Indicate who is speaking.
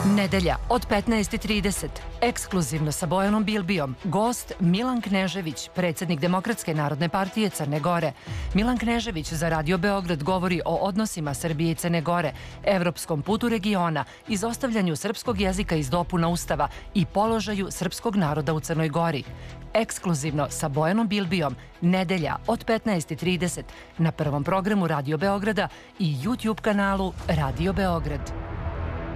Speaker 1: Nedelja od 15:30. Ekskluzivno sa Bojanom Bilbijom. Gost Milan Knežević, predsjednik Demokratske narodne partije Crne Gore. Milan Knežević za Radio Beograd govori o odnosima Srbije i Crne Gore, evropskom putu regiona, izostavljanju srpskog jezika iz dopuna Ustava i položaju srpskog naroda u Crnoj Gori. Ekskluzivno sa Bojanom Bilbijom. Nedelja od 15:30 na prvom programu Radio Beograda i YouTube kanalu Radio Beograd.